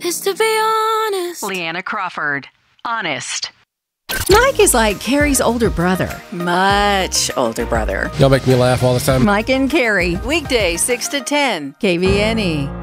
is to be honest. Leanna Crawford, Honest. Mike is like Carrie's older brother. Much older brother. Y'all make me laugh all the time. Mike and Carrie. Weekday 6 to 10. KVNE.